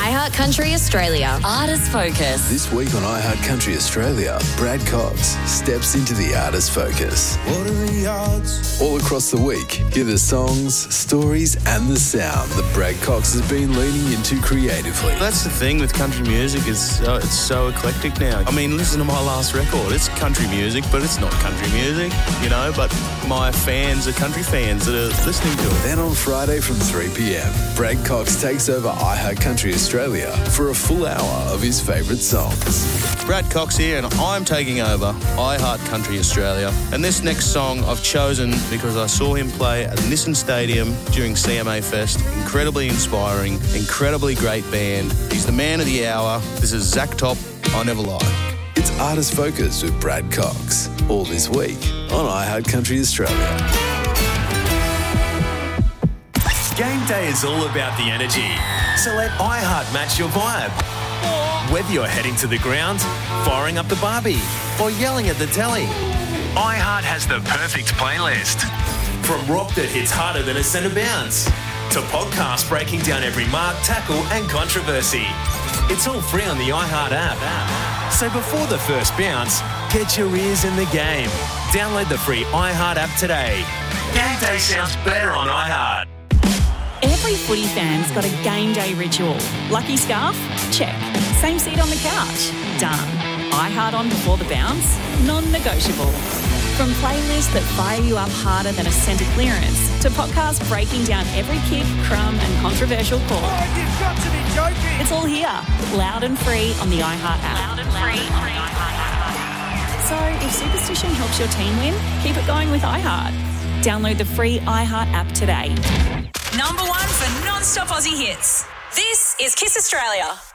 iHeart Country Australia. Artist Focus. This week on iHeart Country Australia, Brad Cox steps into the Artist Focus. What are the odds? All across the week, hear the songs, stories and the sound that Brad Cox has been leaning into creatively. That's the thing with country music, is it's so eclectic now. I mean, listen to my last record. It's country music, but it's not country music, you know, but my fans are country fans that are listening to it. Then on Friday from 3 p.m, Brad Cox takes over iHeart Country Australia for a full hour of his favourite songs. Brad Cox here, and I'm taking over iHeart Country Australia. And this next song I've chosen because I saw him play at Nissan Stadium during CMA Fest. Incredibly inspiring, incredibly great band. He's the man of the hour. This is Zach Top, I Never Lie. It's Artist Focus with Brad Cox, all this week on iHeart Country Australia. Game day is all about the energy, so let iHeart match your vibe. Whether you're heading to the ground, firing up the barbie, or yelling at the telly, iHeart has the perfect playlist. From rock that hits harder than a centre bounce, to podcasts breaking down every mark, tackle and controversy. It's all free on the iHeart app. So before the first bounce, get your ears in the game. Download the free iHeart app today. Game day sounds better on iHeart. Every footy fan's got a game day ritual. Lucky scarf? Check. Same seat on the couch? Done. iHeart on before the bounce? Non-negotiable. From playlists that fire you up harder than a centre clearance to podcasts breaking down every kick, crumb and controversial call. Oh, you've got to be joking. It's all here, loud and free on the iHeart app. So if superstition helps your team win, keep it going with iHeart. Download the free iHeart app today. Number 1 for non-stop Aussie hits. This is Kiss Australia.